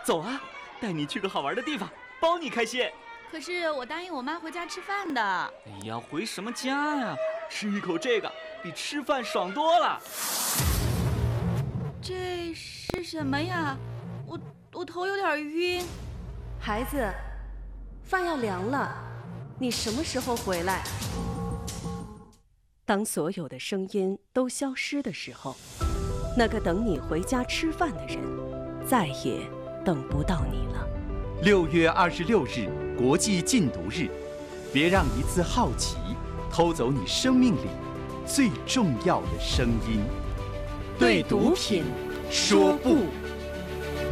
走啊，带你去个好玩的地方，包你开心。 可是我答应我妈回家吃饭的。 哎呀，回什么家呀？吃一口这个比吃饭爽多了。 这是什么呀？我头有点晕。 孩子，饭要凉了，你什么时候回来？当所有的声音都消失的时候，那个等你回家吃饭的人，再也等不到你了。 6月26日，国际禁毒日，别让一次好奇偷走你生命里最重要的声音。 对毒品说不。